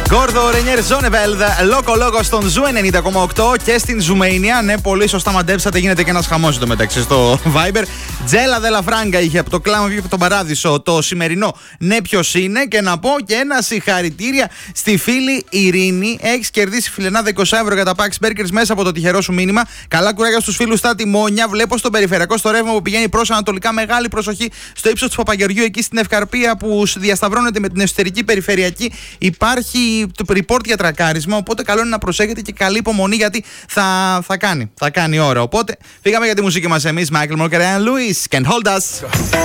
Γκόρδο Ρενιέρ Ζόνεβελδ, Λόκο στον Ζου 90,8 και στην Ζουμέινια. Ναι, πολύ σωστά μαντέψατε, γίνεται και ένα χαμό εδώ μεταξύ στο Viber. Τζέλα Δελα Φράγκα είχε από το κλάμα βγήκε από τον Παράδεισο το σημερινό. Ναι, ποιος είναι, και να πω και ένα συγχαρητήρια στη φίλη Ειρήνη. Έχεις κερδίσει φιλενάδα 20 ευρώ για τα Pax Burgers μέσα από το τυχερό σου μήνυμα. Καλά κουράγια στους φίλους στα Τιμόνια. Βλέπω στον περιφερειακό στο ρεύμα που πηγαίνει προς ανατολικά. Μεγάλη προσοχή στο ύψος του Παπαγεωργιού, εκεί στην Ευκαρπία που διασταυρώνεται με την εσωτερική περιφερειακή. Υπάρχει το report για τρακάρισμα. Οπότε καλό είναι να προσέχετε και καλή υπομονή, γιατί θα κάνει ώρα. Οπότε φύγαμε για τη μουσική μας εμείς, Michael Moore και Ryan Lewis. Can't hold us.